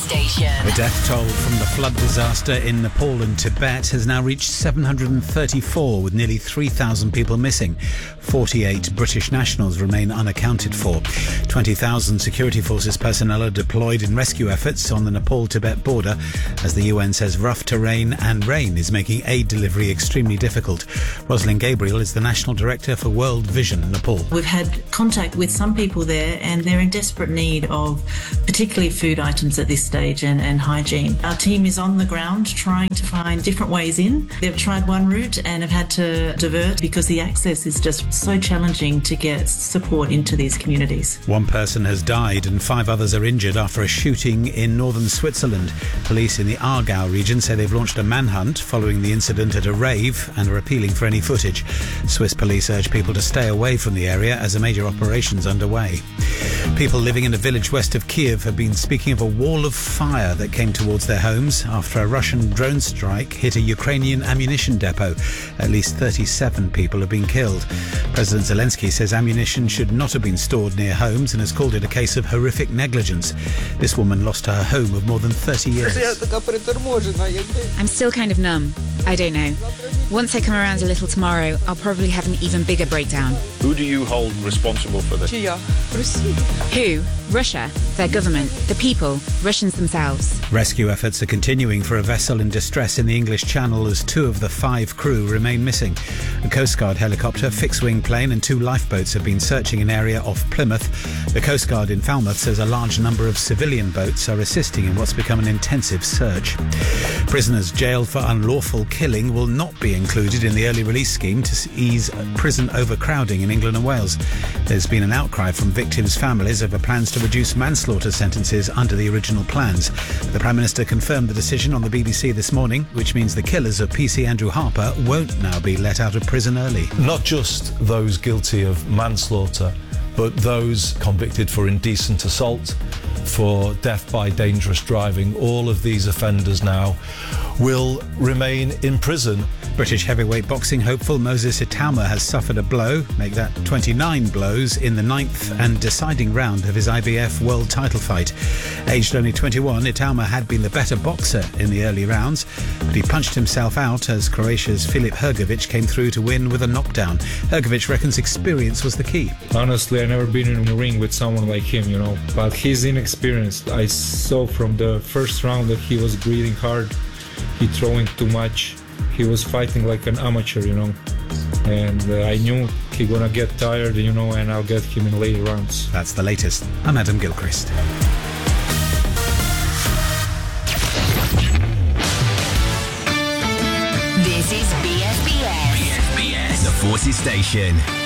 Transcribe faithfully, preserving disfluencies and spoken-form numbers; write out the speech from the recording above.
Station. The death toll from the flood disaster in Nepal and Tibet has now reached seven hundred thirty-four, with nearly three thousand people missing. forty-eight British nationals remain unaccounted for. twenty thousand security forces personnel are deployed in rescue efforts on the Nepal-Tibet border, as the U N says rough terrain and rain is making aid delivery extremely difficult. Rosalind Gabriel is the National Director for World Vision Nepal. We've had contact with some people there, and they're in desperate need of particularly food items at this stage and, and hygiene. Our team is on the ground trying to find different ways in. They've tried one route and have had to divert because the access is just so challenging to get support into these communities. One person has died and five others are injured after a shooting in northern Switzerland. Police in the Aargau region say they've launched a manhunt following the incident at a rave and are appealing for any footage. Swiss police urge people to stay away from the area as a major operation is underway. People living in a village west of Kiev have been speaking of a wall of fire that came towards their homes after a Russian drone strike hit a Ukrainian ammunition depot. At least thirty-seven people have been killed. President Zelensky says ammunition should not have been stored near homes and has called it a case of horrific negligence. This woman lost her home of more than thirty years. I'm still kind of numb. I don't know. Once I come around a little tomorrow, I'll probably have an even bigger breakdown. Who do you hold responsible for this? Who? Russia, their government, the people, Russians themselves. Rescue efforts are continuing for a vessel in distress in the English Channel as two of the five crew remain missing. A Coast Guard helicopter, fixed-wing plane and two lifeboats have been searching an area off Plymouth. The Coast Guard in Falmouth says a large number of civilian boats are assisting in what's become an intensive search. Prisoners jailed for unlawful killing will not be included in the early release scheme to ease prison overcrowding in England and Wales. There's been an outcry from victims' families over plans to reduce manslaughter sentences under the original plans. The Prime Minister confirmed the decision on the B B C this morning, which means the killers of P C Andrew Harper won't now be let out of prison early. Not just those guilty of manslaughter, but those convicted for indecent assault, for death by dangerous driving. All of these offenders now will remain in prison. British heavyweight boxing hopeful Moses Itauma has suffered a blow, make that twenty-nine blows, in the ninth and deciding round of his I B F world title fight. Aged only twenty-one, Itauma had been the better boxer in the early rounds, but he punched himself out as Croatia's Filip Hrgović came through to win with a knockdown. Hrgović reckons experience was the key. Honestly, I've never been in a ring with someone like him, you know, but he's inexperienced. I saw from the first round that he was breathing hard, he throwing too much. He was fighting like an amateur, you know, and uh, I knew he gonna get tired, you know, and I'll get him in later rounds. That's the latest. I'm Adam Gilchrist. This is B S B S. B S B S, the Forces Station.